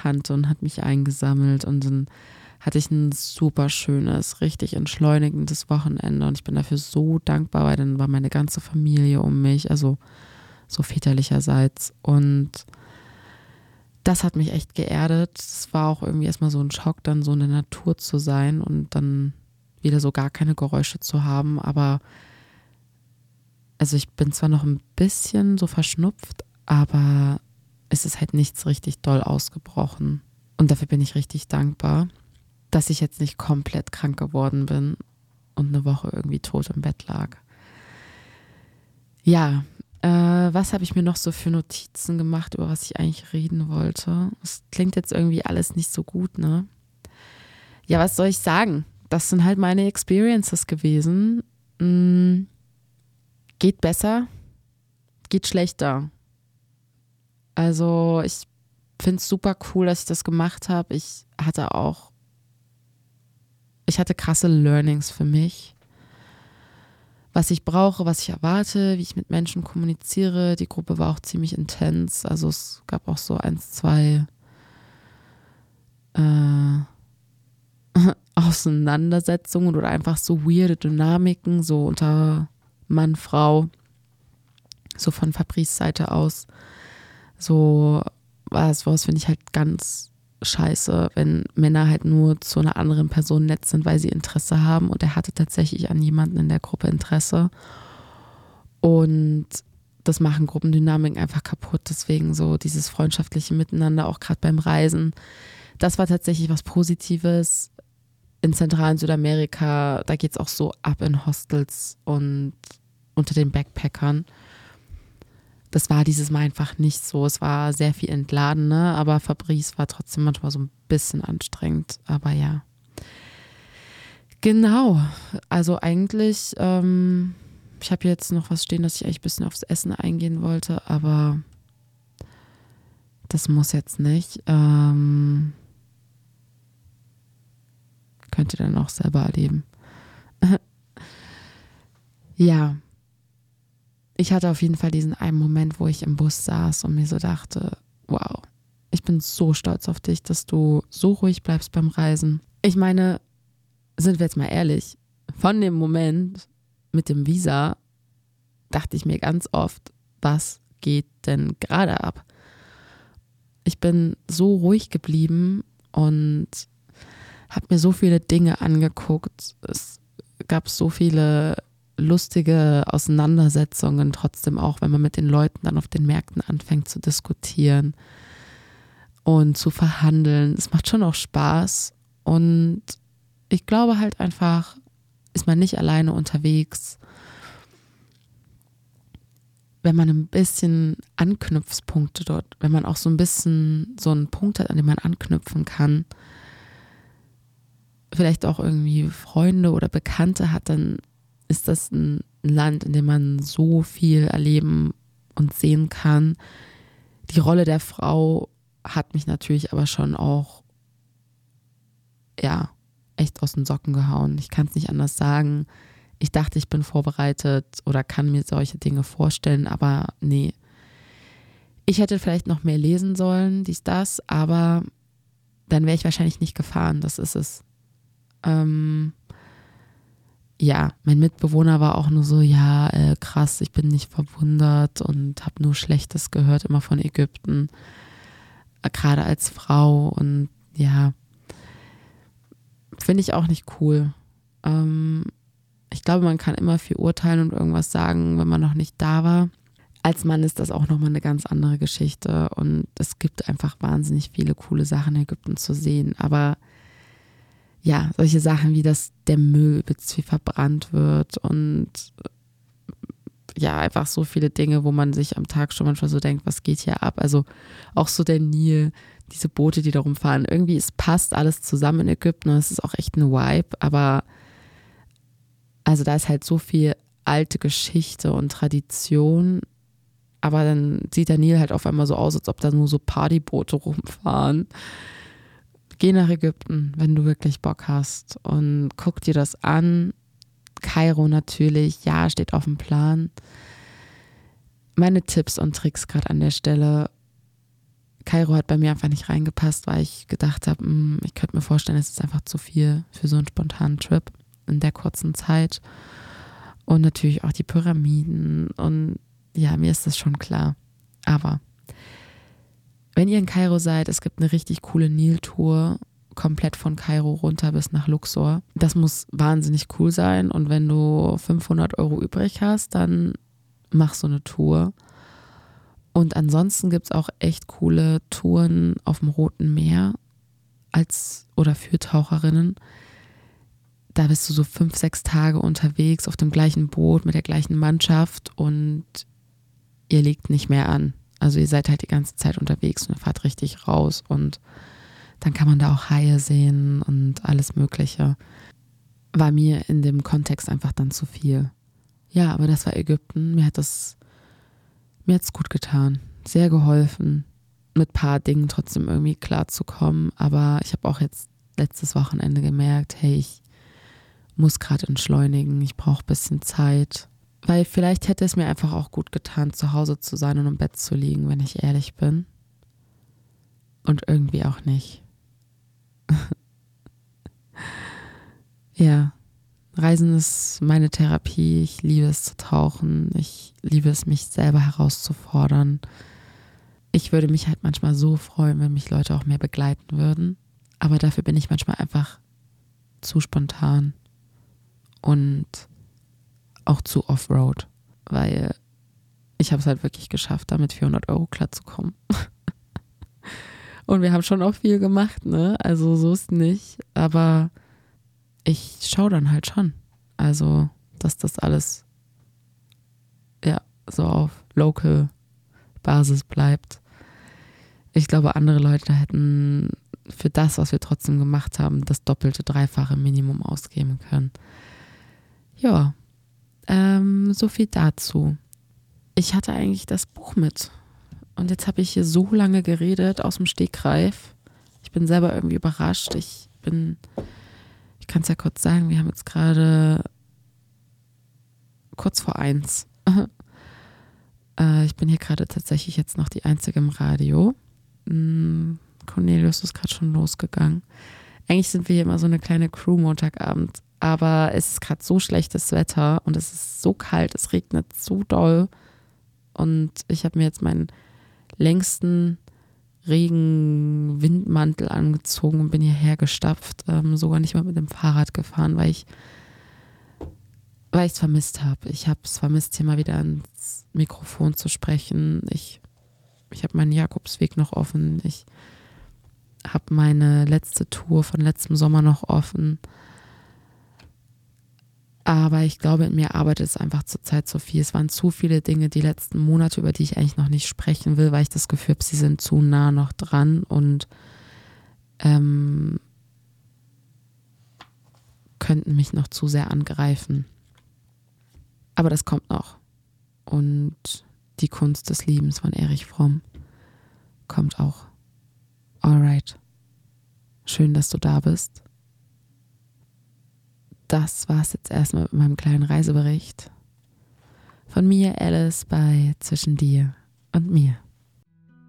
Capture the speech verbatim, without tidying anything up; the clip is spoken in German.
kannte und hat mich eingesammelt und dann hatte ich ein super schönes, richtig entschleunigendes Wochenende und ich bin dafür so dankbar, weil dann war meine ganze Familie um mich, also so väterlicherseits und das hat mich echt geerdet. Es war auch irgendwie erstmal so ein Schock, dann so in der Natur zu sein und dann wieder so gar keine Geräusche zu haben, aber also ich bin zwar noch ein bisschen so verschnupft, aber es ist halt nichts richtig doll ausgebrochen und dafür bin ich richtig dankbar, dass ich jetzt nicht komplett krank geworden bin und eine Woche irgendwie tot im Bett lag. Ja, äh, was habe ich mir noch so für Notizen gemacht, über was ich eigentlich reden wollte? Es klingt jetzt irgendwie alles nicht so gut, ne? Ja, was soll ich sagen? Das sind halt meine Experiences gewesen. Hm, geht besser, geht schlechter. Also ich finde es super cool, dass ich das gemacht habe. Ich hatte auch Ich hatte krasse Learnings für mich, was ich brauche, was ich erwarte, wie ich mit Menschen kommuniziere. Die Gruppe war auch ziemlich intens, also es gab auch so eins, zwei äh, Auseinandersetzungen oder einfach so weirde Dynamiken, so unter Mann, Frau, so von Fabrice Seite aus. So was, was finde ich halt ganz scheiße, wenn Männer halt nur zu einer anderen Person nett sind, weil sie Interesse haben und er hatte tatsächlich an jemanden in der Gruppe Interesse und das machen Gruppendynamiken einfach kaputt, deswegen so dieses freundschaftliche Miteinander, auch gerade beim Reisen, das war tatsächlich was Positives. In Zentral- und Südamerika, da geht es auch so ab in Hostels und unter den Backpackern. Das war dieses Mal einfach nicht so. Es war sehr viel entladen, ne? Aber Fabrice war trotzdem manchmal so ein bisschen anstrengend. Aber ja. Genau. Also eigentlich, ähm, ich habe jetzt noch was stehen, dass ich eigentlich ein bisschen aufs Essen eingehen wollte, aber das muss jetzt nicht. Ähm, könnt ihr dann auch selber erleben. Ja. Ich hatte auf jeden Fall diesen einen Moment, wo ich im Bus saß und mir so dachte, wow, ich bin so stolz auf dich, dass du so ruhig bleibst beim Reisen. Ich meine, sind wir jetzt mal ehrlich, von dem Moment mit dem Visa dachte ich mir ganz oft, was geht denn gerade ab? Ich bin so ruhig geblieben und habe mir so viele Dinge angeguckt. Es gab so viele lustige Auseinandersetzungen trotzdem auch, wenn man mit den Leuten dann auf den Märkten anfängt zu diskutieren und zu verhandeln. Es macht schon auch Spaß und ich glaube halt einfach, ist man nicht alleine unterwegs, wenn man ein bisschen Anknüpfpunkte dort, wenn man auch so ein bisschen so einen Punkt hat, an dem man anknüpfen kann, vielleicht auch irgendwie Freunde oder Bekannte hat, dann ist das ein Land, in dem man so viel erleben und sehen kann. Die Rolle der Frau hat mich natürlich aber schon auch, ja, echt aus den Socken gehauen. Ich kann es nicht anders sagen. Ich dachte, ich bin vorbereitet oder kann mir solche Dinge vorstellen, aber nee. Ich hätte vielleicht noch mehr lesen sollen, dies, das, aber dann wäre ich wahrscheinlich nicht gefahren. Das ist es. Ähm, Ja, mein Mitbewohner war auch nur so, ja, äh, krass, ich bin nicht verwundert und habe nur Schlechtes gehört, immer von Ägypten, äh, gerade als Frau und ja, finde ich auch nicht cool. Ähm, ich glaube, man kann immer viel urteilen und irgendwas sagen, wenn man noch nicht da war. Als Mann ist das auch nochmal eine ganz andere Geschichte und es gibt einfach wahnsinnig viele coole Sachen in Ägypten zu sehen, aber ja, solche Sachen wie, dass der Müll viel verbrannt wird und ja, einfach so viele Dinge, wo man sich am Tag schon manchmal so denkt, was geht hier ab? Also auch so der Nil, diese Boote, die da rumfahren. Irgendwie, es passt alles zusammen in Ägypten und es ist auch echt ein Vibe, aber also da ist halt so viel alte Geschichte und Tradition, aber dann sieht der Nil halt auf einmal so aus, als ob da nur so Partyboote rumfahren. Geh nach Ägypten, wenn du wirklich Bock hast und guck dir das an. Kairo natürlich, ja, steht auf dem Plan. Meine Tipps und Tricks gerade an der Stelle. Kairo hat bei mir einfach nicht reingepasst, weil ich gedacht habe, ich könnte mir vorstellen, es ist einfach zu viel für so einen spontanen Trip in der kurzen Zeit. Und natürlich auch die Pyramiden. Und ja, mir ist das schon klar. Aber wenn ihr in Kairo seid, es gibt eine richtig coole Niltour, komplett von Kairo runter bis nach Luxor. Das muss wahnsinnig cool sein. Und wenn du fünfhundert Euro übrig hast, dann mach so eine Tour. Und ansonsten gibt es auch echt coole Touren auf dem Roten Meer als oder für Taucherinnen. Da bist du so fünf, sechs Tage unterwegs auf dem gleichen Boot mit der gleichen Mannschaft und ihr legt nicht mehr an. Also ihr seid halt die ganze Zeit unterwegs und ihr fahrt richtig raus und dann kann man da auch Haie sehen und alles Mögliche. War mir in dem Kontext einfach dann zu viel. Ja, aber das war Ägypten. Mir hat das, mir hat's gut getan. Sehr geholfen, mit ein paar Dingen trotzdem irgendwie klarzukommen. Aber ich habe auch jetzt letztes Wochenende gemerkt, hey, ich muss gerade entschleunigen. Ich brauche ein bisschen Zeit. Weil vielleicht hätte es mir einfach auch gut getan, zu Hause zu sein und im Bett zu liegen, wenn ich ehrlich bin. Und irgendwie auch nicht. Ja, Reisen ist meine Therapie. Ich liebe es zu tauchen. Ich liebe es, mich selber herauszufordern. Ich würde mich halt manchmal so freuen, wenn mich Leute auch mehr begleiten würden. Aber dafür bin ich manchmal einfach zu spontan und auch zu Offroad, weil ich habe es halt wirklich geschafft, da mit vierhundert Euro klarzukommen. Und wir haben schon auch viel gemacht, ne? Also so ist nicht, aber ich schaue dann halt schon. Also, dass das alles ja so auf Local-Basis bleibt. Ich glaube, andere Leute hätten für das, was wir trotzdem gemacht haben, das doppelte, dreifache Minimum ausgeben können. Ja, ähm, so viel dazu. Ich hatte eigentlich das Buch mit. Und jetzt habe ich hier so lange geredet aus dem Stegreif. Ich bin selber irgendwie überrascht. Ich bin, ich kann es ja kurz sagen, wir haben jetzt gerade kurz vor eins. äh, ich bin hier gerade tatsächlich jetzt noch die Einzige im Radio. Hm, Cornelius ist gerade schon losgegangen. Eigentlich sind wir hier immer so eine kleine Crew Montagabend. Aber es ist gerade so schlechtes Wetter und es ist so kalt, es regnet so doll. Und ich habe mir jetzt meinen längsten Regen-Windmantel angezogen und bin hierher gestapft. Ähm, sogar nicht mal mit dem Fahrrad gefahren, weil ich weil ich es vermisst habe. Ich habe es vermisst, hier mal wieder ans Mikrofon zu sprechen. Ich, ich habe meinen Jakobsweg noch offen. Ich habe meine letzte Tour von letztem Sommer noch offen. Aber ich glaube, in mir arbeitet es einfach zurzeit zu viel. Es waren zu viele Dinge die letzten Monate, über die ich eigentlich noch nicht sprechen will, weil ich das Gefühl habe, sie sind zu nah noch dran und ähm, könnten mich noch zu sehr angreifen. Aber das kommt noch. Und die Kunst des Liebens von Erich Fromm kommt auch. Alright. Schön, dass du da bist. Das war es jetzt erstmal mit meinem kleinen Reisebericht. Von mir, Alice, bei Zwischen dir und mir.